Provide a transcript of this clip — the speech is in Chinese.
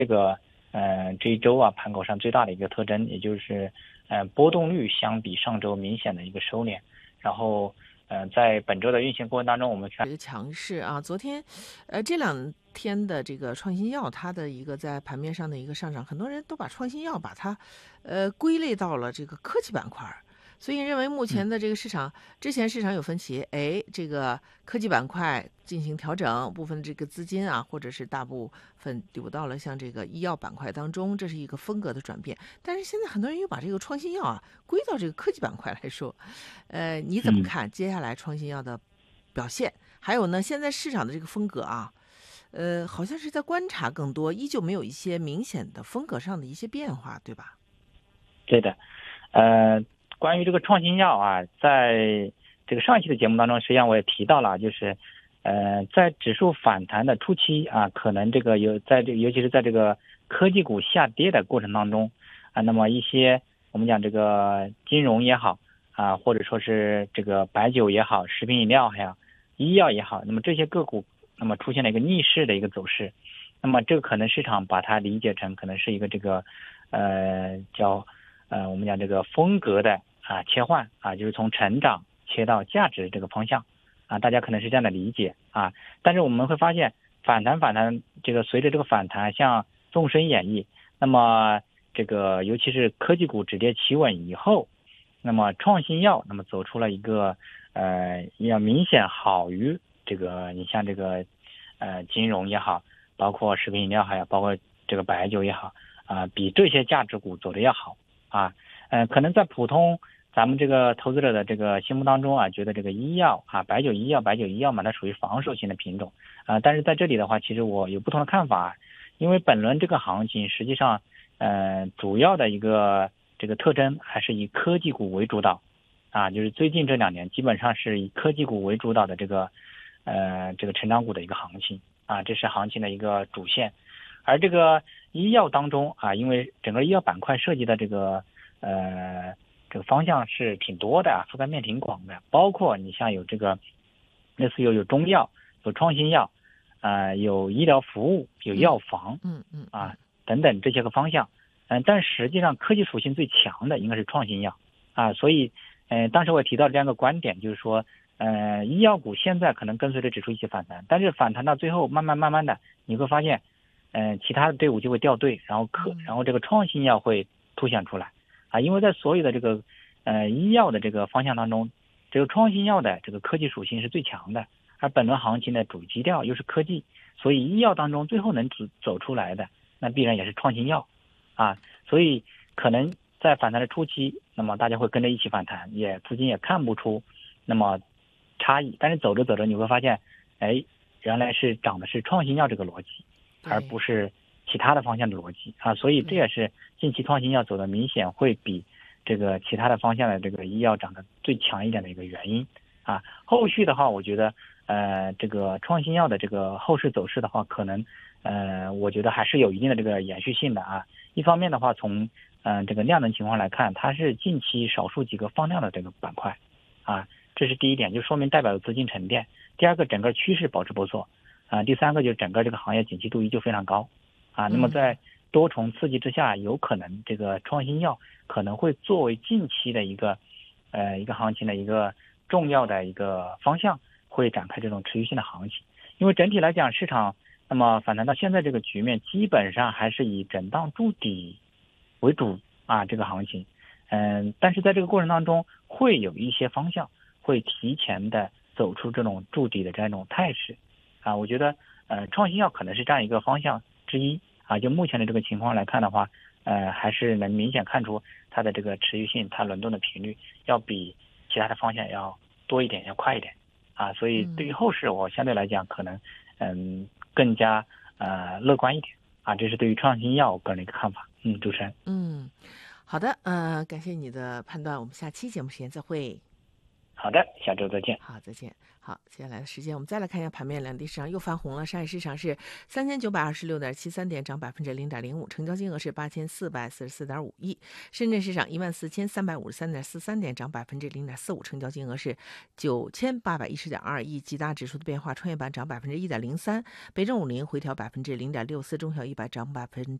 这一周啊盘口上最大的一个特征，也就是波动率相比上周明显的一个收敛。然后在本周的运行过程当中，我们看这个强势啊，昨天，这2天的这个创新药，它的一个在盘面上的一个上涨，很多人都把创新药把它，归类到了这个科技板块儿，所以认为目前的这个市场，之前市场有分歧，哎，这个科技板块进行调整，部分这个资金啊，或者是大部分流到了像这个医药板块当中，这是一个风格的转变。但是现在很多人又把这个创新药啊归到这个科技板块来说，你怎么看接下来创新药的表现？还有呢，现在市场的这个风格啊，好像是在观察更多，依旧没有一些明显的风格上的一些变化，对吧？ 对的。关于这个创新药啊，在这个上一期的节目当中，实际上我也提到了，就是在指数反弹的初期啊，可能这个尤其是在这个科技股下跌的过程当中啊，那么一些我们讲这个金融也好啊，或者说是这个白酒也好，食品饮料还有医药也好，那么这些个股那么出现了一个逆势的一个走势，那么这个可能市场把它理解成可能是一个这个叫我们讲这个风格的切换啊，就是从成长切到价值这个方向啊，大家可能是这样的理解啊。但是我们会发现反弹这个随着这个反弹，像纵深演绎，那么这个尤其是科技股止跌企稳以后，那么创新药那么走出了一个要明显好于这个你像这个金融也好，包括食品饮料还有包括这个白酒也好啊，比这些价值股走的要好啊。可能在普通咱们这个投资者的这个心目当中啊，觉得这个医药啊，白酒医药嘛，它属于防守性的品种啊。但是在这里的话，其实我有不同的看法，因为本轮这个行情实际上主要的一个这个特征还是以科技股为主导啊，就是最近这2年基本上是以科技股为主导的这个成长股的一个行情啊，这是行情的一个主线。而这个医药当中啊，因为整个医药板块涉及的这个方向是挺多的，覆盖面挺广的，包括你像有这个类似有中药、有创新药，有医疗服务、有药房，等等这些个方向。但实际上科技属性最强的应该是创新药啊，所以当时我也提到这样一个观点，就是说医药股现在可能跟随着指数一起反弹，但是反弹到最后慢慢的你会发现其他的队伍就会掉队，然后这个创新药会凸显出来啊，因为在所有的这个医药的这个方向当中，这个创新药的这个科技属性是最强的，而本轮行情的主基调又是科技，所以医药当中最后能走出来的，那必然也是创新药啊，所以可能在反弹的初期，那么大家会跟着一起反弹，资金也看不出那么差异，但是走着走着你会发现，哎，原来是涨的是创新药这个逻辑，而不是其他的方向的逻辑啊，所以这也是近期创新药走的明显会比这个其他的方向的这个医药涨得最强一点的一个原因啊。后续的话，我觉得这个创新药的这个后市走势的话，可能我觉得还是有一定的这个延续性的啊。一方面的话，从这个量能情况来看，它是近期少数几个放量的这个板块啊，这是第一点，就说明代表有资金沉淀。第二个，整个趋势保持不错啊。第三个，就是整个这个行业景气度依旧非常高啊。那么在多重刺激之下，有可能这个创新药可能会作为近期的一个行情的一个重要的一个方向，会展开这种持续性的行情。因为整体来讲，市场那么反弹到现在这个局面，基本上还是以震荡筑底为主啊，这个行情。但是在这个过程当中，会有一些方向会提前的走出这种筑底的这样一种态势啊。我觉得创新药可能是这样一个方向之一啊。就目前的这个情况来看的话，还是能明显看出它的这个持续性，它轮动的频率要比其他的方向要多一点，要快一点啊。所以对于后市，我相对来讲可能更加乐观一点啊。这是对于创新药我个人的一个看法。主持人。 好的，感谢你的判断，我们下期节目时间再会。 好的，下周再见。 好，再见。好，接下来的时间我们再来看一下盘面，两地市场又翻红了。上海市场是3926.73点，涨0.05%，成交金额是8444.5亿。深圳市场14353.43点，涨0.45%，成交金额是9810.2亿。几大指数的变化，创业板涨1.03%，北证50回调0.64%，中小100涨